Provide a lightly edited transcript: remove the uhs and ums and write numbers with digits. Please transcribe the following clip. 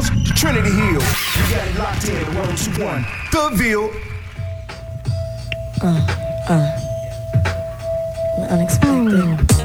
Hills to Trinity Hill. You got it locked in, 121. The Ville.